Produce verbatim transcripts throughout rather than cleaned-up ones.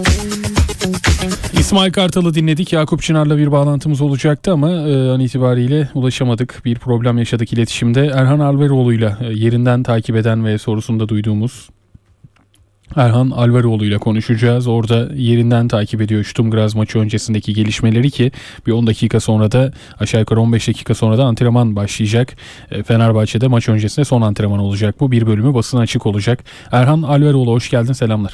İsmail Kartal'ı dinledik. Yakup Çınar'la bir bağlantımız olacaktı ama e, an itibariyle ulaşamadık. Bir problem yaşadık iletişimde. Erhan Alveroğlu'yla e, yerinden takip eden ve sorusunda duyduğumuz Erhan Alveroğlu'yla konuşacağız. Orada yerinden takip ediyor Sturm Graz maçı öncesindeki gelişmeleri ki bir on dakika sonra da aşağı yukarı on beş dakika sonra da antrenman başlayacak. E, Fenerbahçe'de maç öncesinde son antrenman olacak bu. Bir bölümü basına açık olacak. Erhan Alveroğlu hoş geldin, selamlar.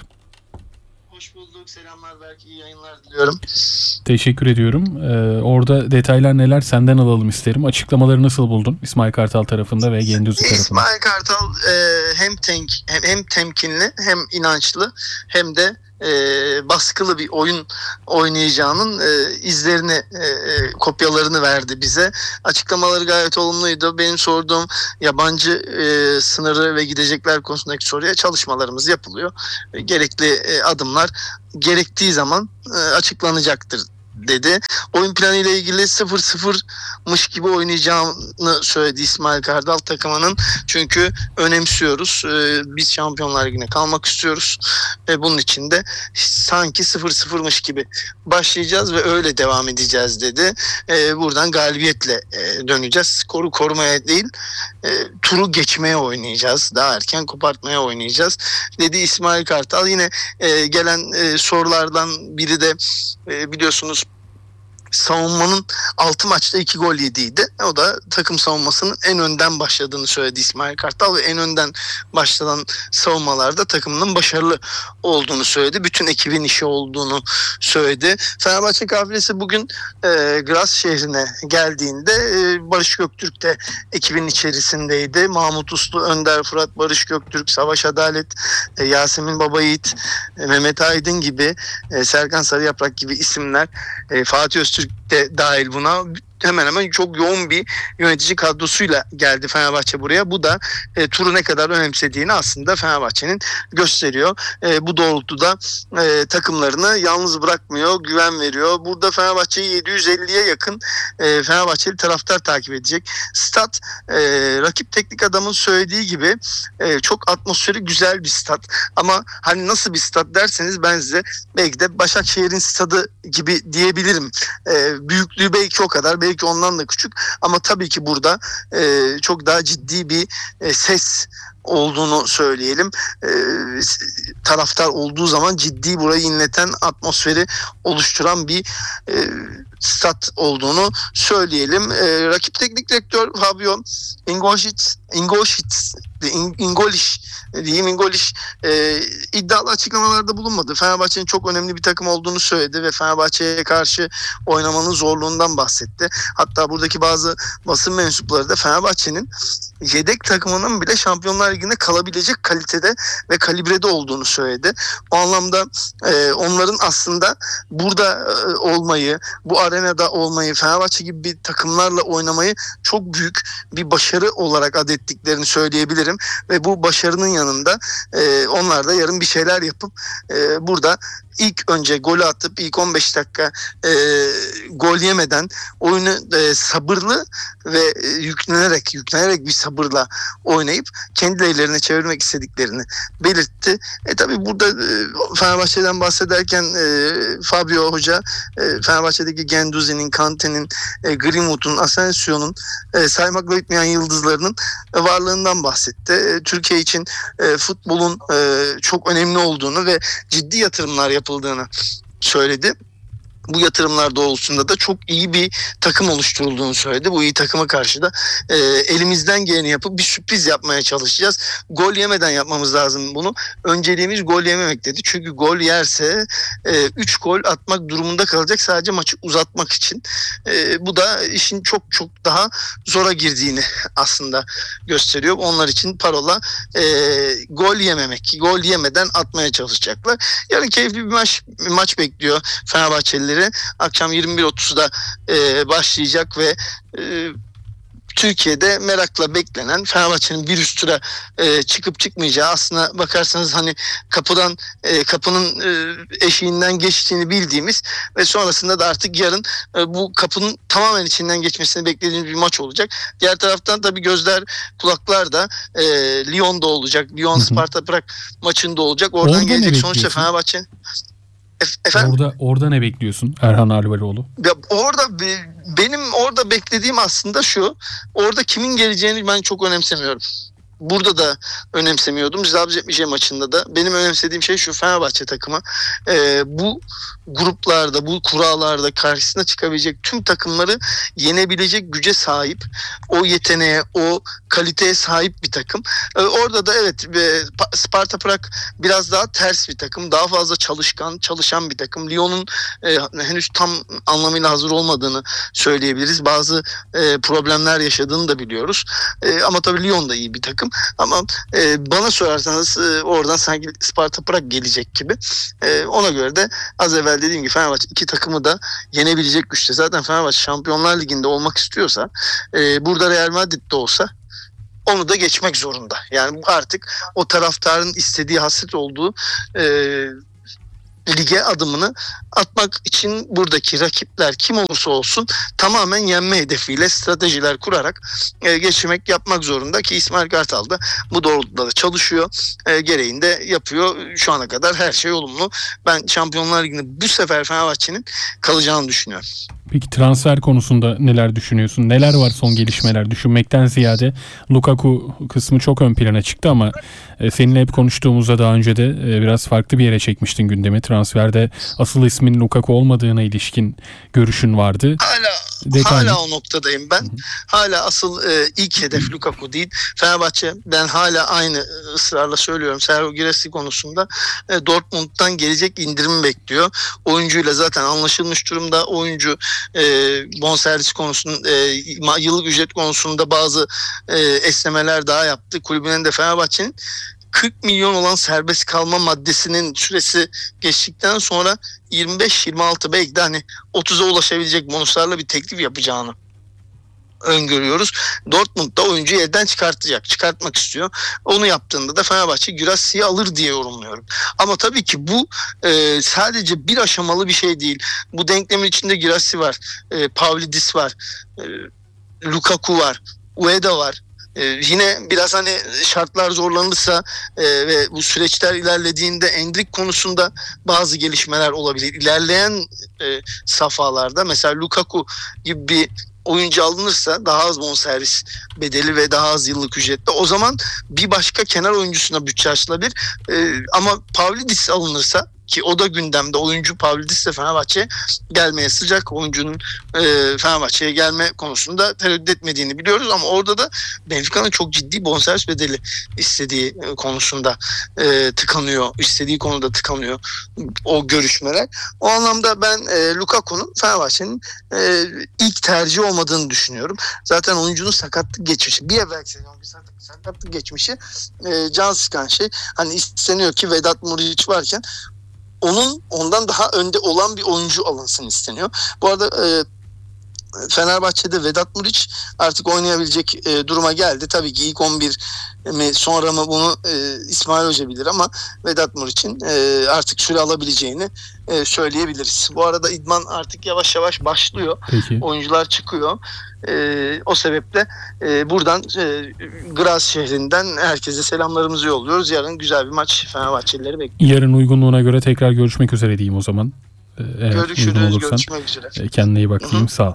Hoş bulduk, selamlar, belki iyi yayınlar diliyorum. Teşekkür ediyorum. Ee, orada detaylar neler senden alalım isterim. Açıklamaları nasıl buldun İsmail Kartal tarafında ve Guendouzi tarafında? İsmail Kartal e, hem, tenk, hem, hem temkinli hem inançlı hem de e, baskılı bir oyun oynayacağının e, izlerini, e, e, kopyalarını verdi bize. Açıklamaları gayet olumluydu. Benim sorduğum yabancı e, sınırı ve gidecekler konusundaki soruya çalışmalarımız yapılıyor. E, gerekli e, adımlar gerektiği zaman e, açıklanacaktır dedi. Oyun planı ile ilgili sıfır sıfırmış gibi oynayacağını söyledi İsmail Kartal takımının. Çünkü önemsiyoruz. Ee, biz Şampiyonlar Ligi'ne kalmak istiyoruz. Ve bunun için de sanki sıfır sıfırmış gibi başlayacağız ve öyle devam edeceğiz dedi. Ee, buradan galibiyetle e, döneceğiz. Skoru korumaya değil, e, turu geçmeye oynayacağız. Daha erken kopartmaya oynayacağız dedi İsmail Kartal. Yine e, gelen e, sorulardan biri de e, biliyorsunuz savunmanın altı maçta iki gol yediydi. O da takım savunmasının en önden başladığını söyledi İsmail Kartal ve en önden başlanan savunmalarda takımının başarılı olduğunu söyledi. Bütün ekibin işi olduğunu söyledi. Fenerbahçe kafilesi bugün e, Graz şehrine geldiğinde e, Barış Göktürk de ekibin içerisindeydi. Mahmut Uslu, Önder Fırat, Barış Göktürk, Savaş Adalet, e, Yasemin Babayiğit, e, Mehmet Aydın gibi, e, Serkan Sarıyaprak gibi isimler, e, Fatih Öztürk de dahil buna hemen hemen çok yoğun bir yönetici kadrosuyla geldi Fenerbahçe buraya. Bu da e, turu ne kadar önemsediğini aslında Fenerbahçe'nin gösteriyor. E, bu doğrultuda e, takımlarını yalnız bırakmıyor, güven veriyor. Burada Fenerbahçe'yi yedi yüz elliye yakın e, Fenerbahçeli taraftar takip edecek. Stat, e, rakip teknik adamın söylediği gibi e, çok atmosferi güzel bir stat. Ama hani nasıl bir stat derseniz ben size belki de Başakşehir'in stadı gibi diyebilirim. E, büyüklüğü belki o kadar, belki ondan da küçük ama tabii ki burada e, çok daha ciddi bir e, ses olduğunu söyleyelim. E, taraftar olduğu zaman ciddi burayı inleten, atmosferi oluşturan bir e, stat olduğunu söyleyelim. E, rakip teknik direktör Fabio Ingolcic, Ingolcic, Ingoliş diyeyim Ingoliş e, iddialı açıklamalarda bulunmadı. Fenerbahçe'nin çok önemli bir takım olduğunu söyledi ve Fenerbahçe'ye karşı oynamanın zorluğundan bahsetti. Hatta buradaki bazı basın mensupları da Fenerbahçe'nin yedek takımının bile Şampiyonlar Ligi'nde kalabilecek kalitede ve kalibrede olduğunu söyledi. O anlamda e, onların aslında burada e, olmayı, bu arenada olmayı, Fenerbahçe gibi bir takımlarla oynamayı çok büyük bir başarı olarak adettiklerini söyleyebilirim. Ve bu başarının yanında e, onlar da yarın bir şeyler yapıp e, burada ilk önce golü atıp ilk on beş dakika e, gol yemeden oyunu e, sabırlı ve e, yüklenerek yüklenerek bir sabırla oynayıp kendi ellerine çevirmek istediklerini belirtti. E tabii burada e, Fenerbahçe'den bahsederken e, Fabio Hoca e, Fenerbahçe'deki Guendouzi'nin, Kante'nin, e, Greenwood'un, Asensio'nun e, saymakla bitmeyen yıldızlarının e, varlığından bahsetti. E, Türkiye için e, futbolun e, çok önemli olduğunu ve ciddi yatırımlar yapıldığını söyledi. Bu yatırımlar doğrultusunda da çok iyi bir takım oluşturulduğunu söyledi. Bu iyi takıma karşı da e, elimizden geleni yapıp bir sürpriz yapmaya çalışacağız. Gol yemeden yapmamız lazım bunu. Önceliğimiz gol yememek dedi. Çünkü gol yerse üç e, gol atmak durumunda kalacak sadece maçı uzatmak için. E, bu da işin çok çok daha zora girdiğini aslında gösteriyor. Onlar için parola e, gol yememek. Gol yemeden atmaya çalışacaklar. Yarın keyifli bir maç, bir maç bekliyor Fenerbahçelileri. Akşam yirmi bir otuzda e, başlayacak ve e, Türkiye'de merakla beklenen Fenerbahçe'nin bir üst tura e, çıkıp çıkmayacağı, aslına bakarsanız hani kapıdan e, kapının e, eşiğinden geçtiğini bildiğimiz ve sonrasında da artık yarın e, bu kapının tamamen içinden geçmesini beklediğimiz bir maç olacak. Diğer taraftan tabii gözler kulaklar da e, Lyon'da olacak. Lyon Sparta Prag maçında olacak. Oradan Orada gelecek sonuçta Fenerbahçe. Efendim? Orada orada ne bekliyorsun Erhan Alveroğlu? Ya orada be- benim orada beklediğim aslında şu. Orada kimin geleceğini ben çok önemsemiyorum. Burada da önemsemiyordum. Zabzepmişe maçında da. Benim önemsediğim şey şu: Fenerbahçe takımı e, bu gruplarda, bu kurallarda karşısına çıkabilecek tüm takımları yenebilecek güce sahip. O yeteneğe, o kaliteye sahip bir takım. E, orada da evet, e, Sparta Prag biraz daha ters bir takım. Daha fazla çalışkan, çalışan bir takım. Lyon'un e, henüz tam anlamıyla hazır olmadığını söyleyebiliriz. Bazı e, problemler yaşadığını da biliyoruz. E, ama tabii Lyon da iyi bir takım. Ama e, bana sorarsanız e, oradan sanki Sparta Prag gelecek gibi. E, ona göre de az evvel dediğim gibi Fenerbahçe iki takımı da yenebilecek güçte. Zaten Fenerbahçe Şampiyonlar Ligi'nde olmak istiyorsa e, burada Real Madrid'de olsa onu da geçmek zorunda. Yani artık o taraftarın istediği, hasret olduğu e, lige adımını atmak için buradaki rakipler kim olursa olsun tamamen yenme hedefiyle stratejiler kurarak e, geçirmek, yapmak zorunda ki İsmail Kartal da bu doğrultuda da çalışıyor. E, gereğini de yapıyor. Şu ana kadar her şey olumlu. Ben Şampiyonlar Ligi'nde bu sefer Fenerbahçe'nin kalacağını düşünüyorum. Peki transfer konusunda neler düşünüyorsun? Neler var son gelişmeler? Düşünmekten ziyade Lukaku kısmı çok ön plana çıktı ama e, seninle hep konuştuğumuzda daha önce de e, biraz farklı bir yere çekmiştin gündemi. Transferde asıl ismin Lukaku olmadığına ilişkin görüşün vardı. Hala Detaylı. hala o noktadayım ben. Hı hı. Hala asıl e, ilk hedef Lukaku değil. Fenerbahçe, ben hala aynı ısrarla söylüyorum, Serhou Guirassy konusunda e, Dortmund'dan gelecek indirimi bekliyor. Oyuncuyla zaten anlaşılmış durumda. Oyuncu e, bonservis konusunda, e, yıllık ücret konusunda bazı e, esnemeler daha yaptı. Kulübünün de Fenerbahçe'nin kırk milyon olan serbest kalma maddesinin süresi geçtikten sonra yirmi beş yirmi altı, belki de hani otuza ulaşabilecek bonuslarla bir teklif yapacağını öngörüyoruz. Dortmund da oyuncuyu elden çıkartacak, çıkartmak istiyor. Onu yaptığında da Fenerbahçe Guirassy'yi alır diye yorumluyorum. Ama tabii ki bu e, sadece bir aşamalı bir şey değil. Bu denklemin içinde Guirassy var, e, Pavlidis var, e, Lukaku var, Ueda var. Ee, yine biraz hani şartlar zorlanırsa e, ve bu süreçler ilerlediğinde Endrick konusunda bazı gelişmeler olabilir. İlerleyen e, safhalarda mesela Lukaku gibi bir oyuncu alınırsa daha az bonservis bedeli ve daha az yıllık ücretle, o zaman bir başka kenar oyuncusuna bütçe açılabilir. E, ama Pavlidis alınırsa, ki o da gündemde, oyuncu Pavlidis de Fenerbahçe'ye gelmeye sıcak. Oyuncunun e, Fenerbahçe'ye gelme konusunda tereddüt etmediğini biliyoruz ama orada da Benfica'nın çok ciddi bonservis bedeli istediği e, konusunda e, tıkanıyor. İstediği konuda tıkanıyor o görüşmeler. O anlamda ben e, Lukaku'nun Fenerbahçe'nin e, ilk tercih olmadığını düşünüyorum. Zaten oyuncunun sakatlık geçmişi, bir evvelki sezon bir sakatlık geçmişi e, can sıkan şey. Hani isteniyor ki Vedat Muriç varken onun ondan daha önde olan bir oyuncu alınsın isteniyor. Bu arada e, Fenerbahçe'de Vedat Muriç artık oynayabilecek e, duruma geldi. Tabii ki ilk on bir mi sonra mı bunu e, İsmail Hoca bilir ama Vedat Muriç'in e, artık süre alabileceğini e, söyleyebiliriz. Bu arada idman artık yavaş yavaş başlıyor. Peki. Oyuncular çıkıyor. E, o sebeple e, buradan e, Graz şehrinden herkese selamlarımızı yolluyoruz. Yarın güzel bir maç Fenerbahçelileri bekliyor. Yarın uygunluğuna göre tekrar görüşmek üzere diyeyim o zaman. Eğer Görüşürüz, görüşmek üzere. Kendine iyi bak diyeyim. Sağ ol.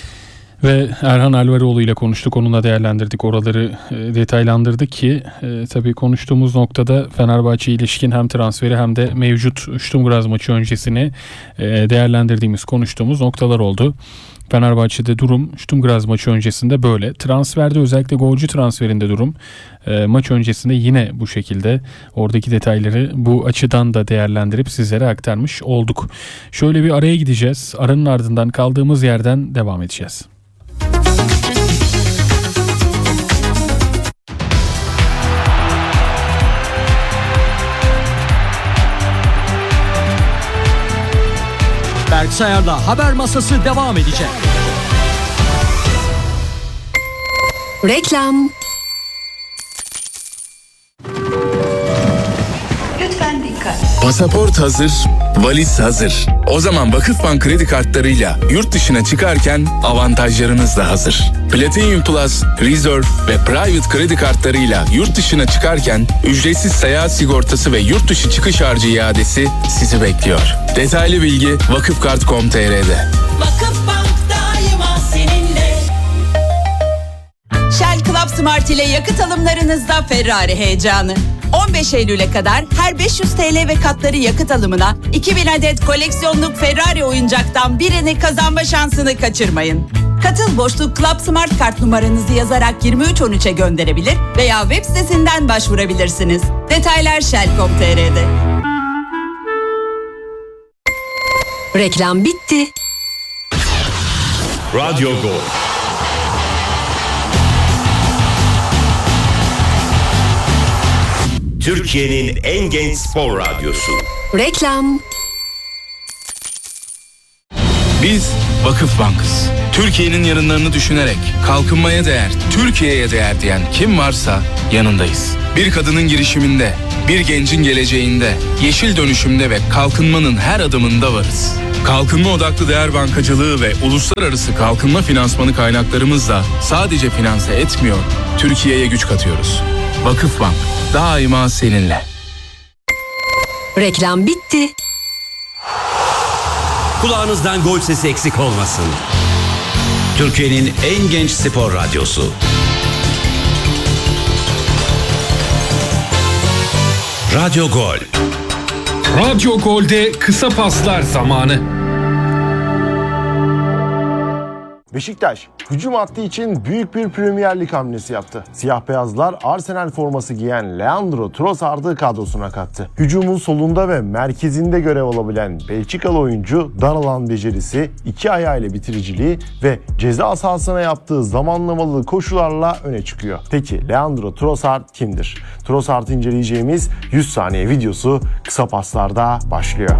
Ve Erhan Alveroğlu ile konuştuk. Onunla değerlendirdik. Oraları e, detaylandırdık ki e, tabii konuştuğumuz noktada Fenerbahçe ilişkin hem transferi hem de mevcut Sturm Graz maçı öncesini e, değerlendirdiğimiz, konuştuğumuz noktalar oldu. Fenerbahçe'de durum Sturm Graz maçı öncesinde böyle. Transferde, özellikle golcü transferinde durum e, maç öncesinde yine bu şekilde. Oradaki detayları bu açıdan da değerlendirip sizlere aktarmış olduk. Şöyle bir araya gideceğiz. Aranın ardından kaldığımız yerden devam edeceğiz. Berk Sayar'la haber masası devam edecek. Reklam. Lütfen dikkat. Pasaport hazır, valiz hazır. O zaman Vakıfbank kredi kartlarıyla yurt dışına çıkarken avantajlarınız da hazır. Platinum Plus, Reserve ve Private kredi kartlarıyla yurt dışına çıkarken ücretsiz seyahat sigortası ve yurt dışı çıkış harcı iadesi sizi bekliyor. Detaylı bilgi vakıfkart nokta com nokta tr'de. Vakıfbank daima seninle. Shell Club Smart ile yakıt alımlarınızda Ferrari heyecanı. on beş Eylül'e kadar her beş yüz Türk lirası ve katları yakıt alımına iki bin adet koleksiyonluk Ferrari oyuncaktan birini kazanma şansını kaçırmayın. Katıl boşluk Club Smart kart numaranızı yazarak yirmi üç on üçe gönderebilir veya web sitesinden başvurabilirsiniz. Detaylar shell nokta com nokta tr'de. Reklam bitti. Radyo Gol. Türkiye'nin en genç spor radyosu. Reklam. Biz Vakıfbank'ız. Türkiye'nin yarınlarını düşünerek kalkınmaya değer, Türkiye'ye değer diyen kim varsa yanındayız. Bir kadının girişiminde, bir gencin geleceğinde, yeşil dönüşümde ve kalkınmanın her adımında varız. Kalkınma odaklı değer bankacılığı ve uluslararası kalkınma finansmanı kaynaklarımızla sadece finanse etmiyor, Türkiye'ye güç katıyoruz. Vakıfbank daima seninle. Reklam bitti. Kulağınızdan gol sesi eksik olmasın. Türkiye'nin en genç spor radyosu. Radyo Gol. Radyo Gol'de kısa paslar zamanı. Beşiktaş hücum hattı için büyük bir Premier Lig hamlesi yaptı. Siyah beyazlar Arsenal forması giyen Leandro Trossard'ı kadrosuna kattı. Hücumun solunda ve merkezinde görev alabilen Belçikalı oyuncu dar alan becerisi, iki ayağıyla bitiriciliği ve ceza sahasına yaptığı zamanlamalı koşularla öne çıkıyor. Peki Leandro Trossard kimdir? Trossard'ı inceleyeceğimiz yüz saniye videosu kısa paslarda başlıyor.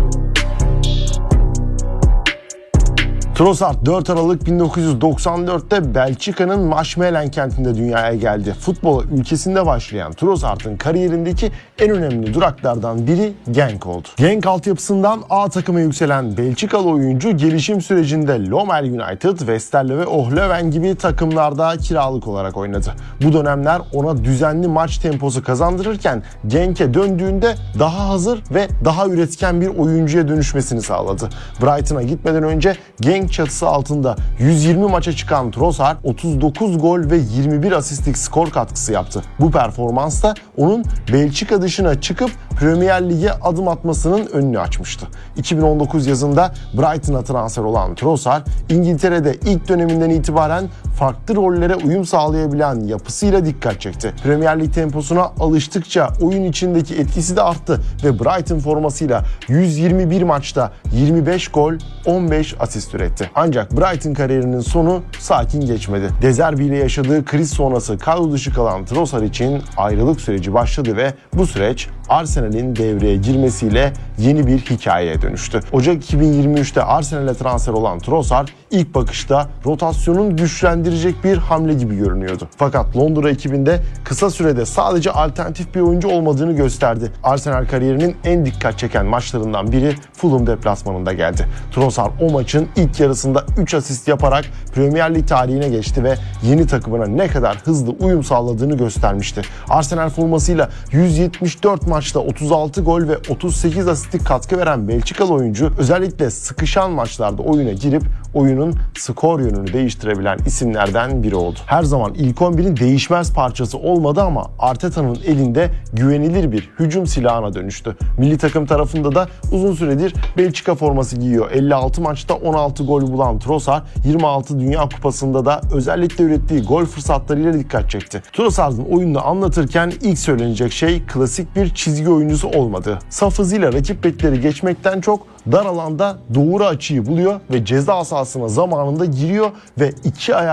Trossard dört Aralık bin dokuz yüz doksan dörtte Belçika'nın Maasmechelen kentinde dünyaya geldi. Futbola ülkesinde başlayan Trossard'ın kariyerindeki en önemli duraklardan biri Genk oldu. Genk altyapısından A takıma yükselen Belçikalı oyuncu gelişim sürecinde Lommel United, Westerlo ve Ohlöven gibi takımlarda kiralık olarak oynadı. Bu dönemler ona düzenli maç temposu kazandırırken Genk'e döndüğünde daha hazır ve daha üretken bir oyuncuya dönüşmesini sağladı. Brighton'a gitmeden önce Genk çatısı altında yüz yirmi maça çıkan Trossard otuz dokuz gol ve yirmi bir asistlik skor katkısı yaptı. Bu performans da onun Belçika dışına çıkıp Premier Lig'e adım atmasının önünü açmıştı. iki bin on dokuz yazında Brighton'a transfer olan Trossard, İngiltere'de ilk döneminden itibaren farklı rollere uyum sağlayabilen yapısıyla dikkat çekti. Premier Lig temposuna alıştıkça oyun içindeki etkisi de arttı ve Brighton formasıyla yüz yirmi bir maçta yirmi beş gol, on beş asist üretti. Ancak Brighton kariyerinin sonu sakin geçmedi. De Zerbi ile yaşadığı kriz sonrası kadro dışı kalan Trossard için ayrılık süreci başladı ve bu süreç Arsenal'in devreye girmesiyle yeni bir hikayeye dönüştü. Ocak iki bin yirmi üçte Arsenal'e transfer olan Trossard ilk bakışta rotasyonun güçlendirecek bir hamle gibi görünüyordu. Fakat Londra ekibinde kısa sürede sadece alternatif bir oyuncu olmadığını gösterdi. Arsenal kariyerinin en dikkat çeken maçlarından biri Fulham deplasmanında geldi. Trossard o maçın ilk yarısında üç asist yaparak Premier Lig tarihine geçti ve yeni takımına ne kadar hızlı uyum sağladığını göstermişti. Arsenal formasıyla yüz yetmiş dört maçta otuz altı gol ve otuz sekiz asistlik katkı veren Belçikalı oyuncu özellikle sıkışan maçlarda oyuna girip oyunun skor yönünü değiştirebilen isimlerden biri oldu. Her zaman ilk on birin değişmez parçası olmadı ama Arteta'nın elinde güvenilir bir hücum silahına dönüştü. Milli takım tarafında da uzun süredir Belçika forması giyiyor. elli altı maçta on altı gol bulan Trossard yirmi altı Dünya Kupası'nda da özellikle ürettiği gol fırsatlarıyla dikkat çekti. Trossard'ın oyununu anlatırken ilk söylenecek şey klasik bir çizgi oyuncusu olmadığı. Saf hızıyla rakip bekleri geçmekten çok dar alanda doğru açıyı buluyor ve ceza sahasına zamanında giriyor ve iki ayağıyla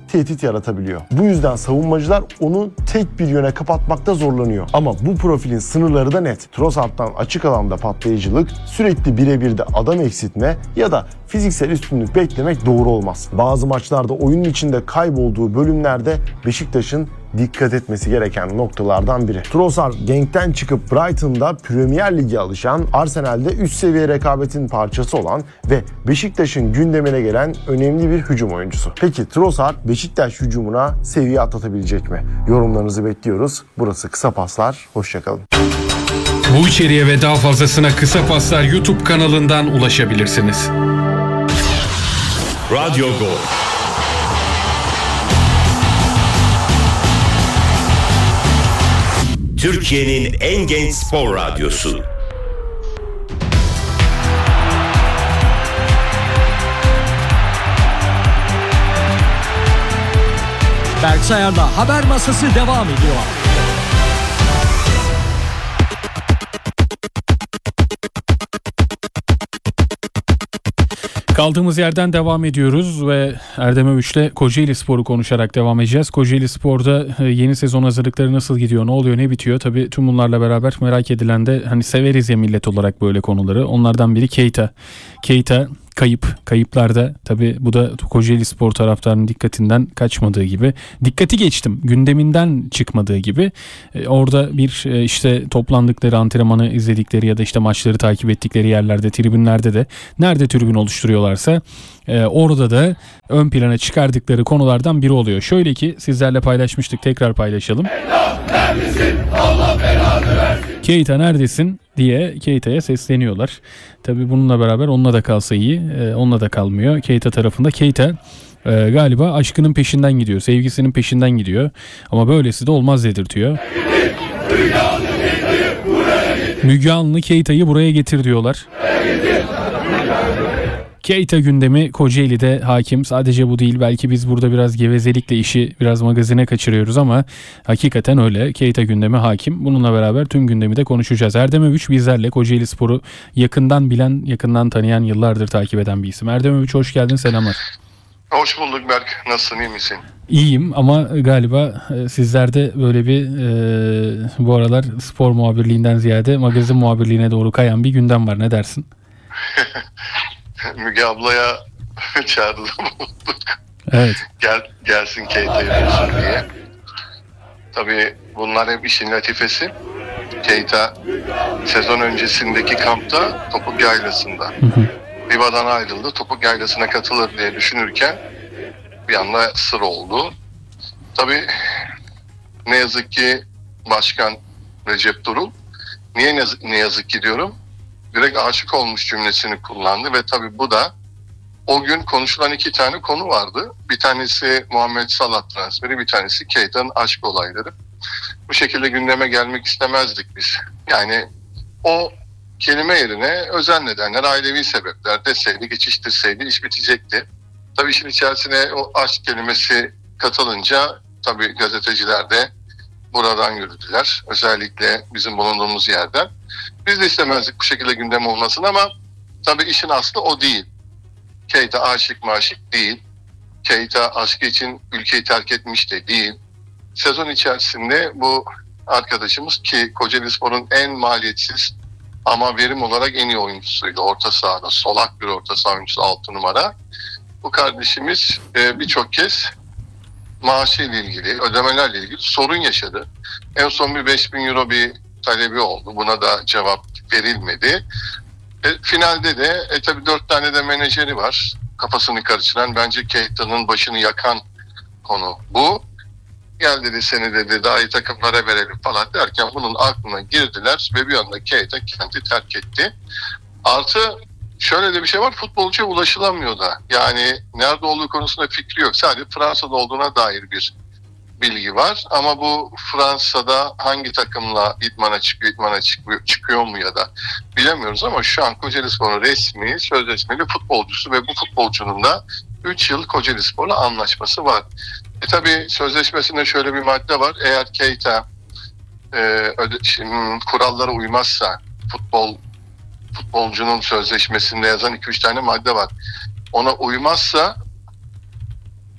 tehdit yaratabiliyor. Bu yüzden savunmacılar onu tek bir yöne kapatmakta zorlanıyor. Ama bu profilin sınırları da net. Trossard'dan açık alanda patlayıcılık, sürekli birebir de adam eksiltme ya da fiziksel üstünlük beklemek doğru olmaz. Bazı maçlarda oyunun içinde kaybolduğu bölümlerde Beşiktaş'ın dikkat etmesi gereken noktalardan biri. Trossard Genk'ten çıkıp Brighton'da Premier Lig'e alışan, Arsenal'de üst seviye rekabetin parçası olan ve Beşiktaş'ın gündemine gelen önemli bir hücum oyuncusu. Peki Trossard Beşiktaş hücumuna seviye atlatabilecek mi? Yorumlarınızı bekliyoruz. Burası Kısa Paslar. Hoşçakalın. Bu içeriğe ve daha fazlasına Kısa Paslar YouTube kanalından ulaşabilirsiniz. Radyo Gol. Türkiye'nin en genç spor radyosu. Berk Sayar'la Haber Masası devam ediyor. Kaldığımız yerden devam ediyoruz ve Erdem Övüç'le Kocaeli Spor'u konuşarak devam edeceğiz. Kocaeli Spor'da yeni sezon hazırlıkları nasıl gidiyor, ne oluyor, ne bitiyor? Tabii tüm bunlarla beraber merak edilen de, hani severiz ya millet olarak böyle konuları. Onlardan biri Keita. Keita kayıp. Kayıplarda tabii bu da Kocaeli Spor taraftarının dikkatinden kaçmadığı gibi. Dikkati geçtim. Gündeminden çıkmadığı gibi. E, orada bir e, işte toplandıkları, antrenmanı izledikleri ya da işte maçları takip ettikleri yerlerde, tribünlerde de nerede tribün oluşturuyorlarsa e, orada da ön plana çıkardıkları konulardan biri oluyor. Şöyle ki sizlerle paylaşmıştık, tekrar paylaşalım. Neredesin? Allah belanı versin. Keita neredesin diye Keita'ya sesleniyorlar. Tabii bununla beraber onunla da kalsa iyi, e, onunla da kalmıyor. Keita tarafında Keita e, galiba aşkının peşinden gidiyor, sevgisinin peşinden gidiyor. Ama böylesi de olmaz dedirtiyor. Müge Anlı Keita'yı buraya getir diyorlar. Keita gündemi Kocaeli'de hakim. Sadece bu değil, belki biz burada biraz gevezelikle işi biraz magazine kaçırıyoruz ama hakikaten öyle. Keita gündemi hakim. Bununla beraber tüm gündemi de konuşacağız. Erdem Övüç bizlerle, Kocaeli Spor'u yakından bilen, yakından tanıyan, yıllardır takip eden bir isim. Erdem Övüç, hoş geldin, selamlar. Hoş bulduk Berk. Nasılsın, iyi misin? İyiyim ama galiba sizlerde böyle bir e, bu aralar spor muhabirliğinden ziyade magazin muhabirliğine doğru kayan bir gündem var. Ne dersin? Müge ablaya çağrıda bulunduk. Evet. Gel, gelsin Keita'yı bulsun diye. Tabii bunlar hep işin latifesi. Keita sezon öncesindeki kampta Topuk Yaylası'nda. Hı hı. Riva'dan ayrıldı. Topuk Yaylası'na katılır diye düşünürken bir anda sır oldu. Tabii ne yazık ki Başkan Recep Durul, niye ne, ne yazık ki diyorum, direkt aşık olmuş cümlesini kullandı ve tabii bu da o gün konuşulan iki tane konu vardı. Bir tanesi Muhammed Salah transferi, bir tanesi Keita'nın aşk olayları. Bu şekilde gündeme gelmek istemezdik biz. Yani o kelime yerine özel nedenler, ailevi sebepler deseydi, geçiştirseydi iş bitecekti. Tabii işin içerisine o aşk kelimesi katılınca tabii gazeteciler de buradan yürüdüler. Özellikle bizim bulunduğumuz yerden. Biz de istemezdik bu şekilde gündem olmasını ama tabii işin aslı o değil. Keita aşık maşık değil. Keita aşkı için ülkeyi terk etmiş de değil. Sezon içerisinde bu arkadaşımız, ki Kocaelispor'un en maliyetsiz ama verim olarak en iyi oyuncusuydu. Orta sahada, solak bir orta saha oyuncusu, altı numara. Bu kardeşimiz e, birçok kez maaşıyla ilgili, ödemelerle ilgili sorun yaşadı. En son bir beş bin euro bir talebi oldu. Buna da cevap verilmedi. E, finalde de e, tabii dört tane de menajeri var. Kafasını karıştıran, bence Keita'nın başını yakan konu bu. Gel dedi, seni dedi daha iyi takımlara verelim falan derken bunun aklına girdiler ve bir anda Keita kenti terk etti. Artı şöyle de bir şey var, futbolcuya ulaşılamıyor da. Yani nerede olduğu konusunda fikri yok. Sadece Fransa'da olduğuna dair bir bilgi var. Ama bu Fransa'da hangi takımla idmana çıkıyor, idmana çıkıyor, çıkıyor mu ya da bilemiyoruz ama şu an Kocaelispor'un resmi sözleşmeli futbolcusu ve bu futbolcunun da üç yıl Kocaelispor'la anlaşması var. E tabii sözleşmesinde şöyle bir madde var. Eğer Keita e, öde, şimdi, kurallara uymazsa, futbol futbolcunun sözleşmesinde yazan iki üç tane madde var. Ona uymazsa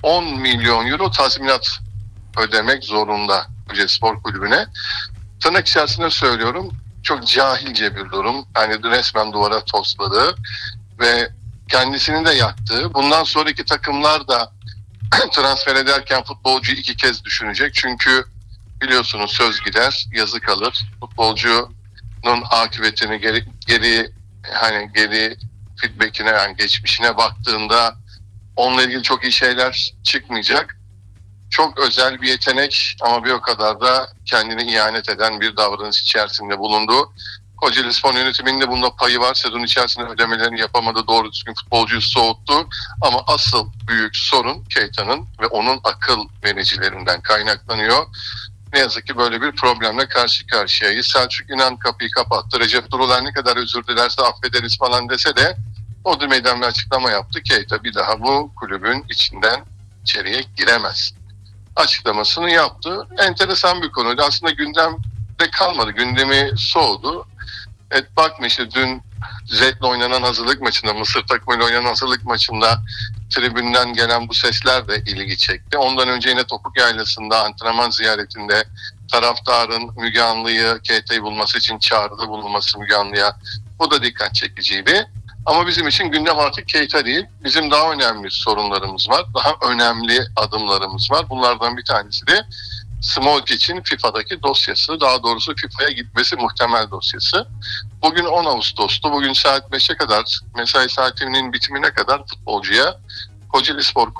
on milyon euro tazminat ödemek zorunda Kocaeli Spor Kulübü'ne. Tırnak içerisinde söylüyorum, çok cahilce bir durum. Yani resmen duvara tosladığı ve kendisini de yaktığı. Bundan sonraki takımlar da transfer ederken futbolcuyu iki kez düşünecek. Çünkü biliyorsunuz söz gider, yazı kalır. Futbolcunun akıbetini geri, geri hani geri feedback'ine, yani geçmişine baktığında onunla ilgili çok iyi şeyler çıkmayacak. Çok özel bir yetenek ama bir o kadar da kendini ihanet eden bir davranış içerisinde bulundu. Kocaeli Spor yönetiminde bunda payı var. Sezon içerisinde ödemelerini yapamadı. Doğru düzgün futbolcuyu soğuttu. Ama asıl büyük sorun Keita'nın ve onun akıl vericilerinden kaynaklanıyor. Ne yazık ki böyle bir problemle karşı karşıyayız. Selçuk İnan kapıyı kapattı. Recep Durular ne kadar özür dilerse affederiz falan dese de Odri Meydan bir açıklama yaptı. Keita bir daha bu kulübün içinden içeriye giremez açıklamasını yaptı. Enteresan bir konuydu. Aslında gündemde kalmadı. Gündemi soğudu. Evet, bakma işte dün Zed'le oynanan hazırlık maçında, Mısır takımıyla oynanan hazırlık maçında tribünden gelen bu sesler de ilgi çekti. Ondan önce yine Topuk Yaylası'nda antrenman ziyaretinde taraftarın Müge Anlı'yı Keita'yı bulması için çağrıda bulunması Müge Anlı'ya, o da dikkat çekiciydi. Ama bizim için gündem artık Keita değil. Bizim daha önemli sorunlarımız var. Daha önemli adımlarımız var. Bunlardan bir tanesi de Smolkić'in FIFA'daki dosyası. Daha doğrusu FIFA'ya gitmesi muhtemel dosyası. Bugün on Ağustos'tu. Bugün saat beşe kadar, mesai saatinin bitimine kadar futbolcuya Kocaeli Spor